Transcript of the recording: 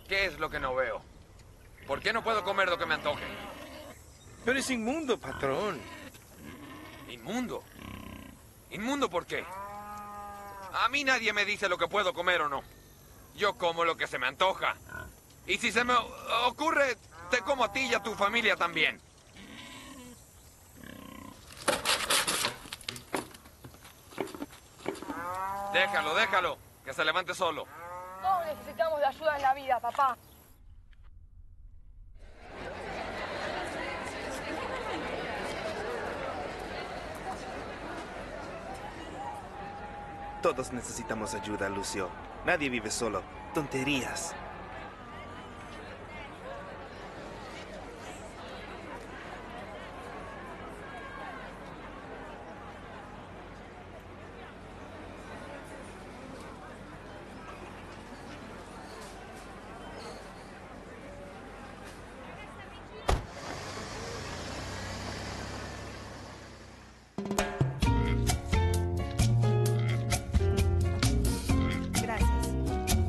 ¿Qué es lo que no veo? ¿Por qué no puedo comer lo que me antoje? Pero es inmundo, patrón. ¿Inmundo? ¿Inmundo por qué? A mí nadie me dice lo que puedo comer o no. Yo como lo que se me antoja. Y si se me ocurre, te como a ti y a tu familia también. Déjalo, déjalo, que se levante solo. Todos necesitamos de ayuda en la vida, papá. Todos necesitamos ayuda, Lucio. Nadie vive solo. Tonterías.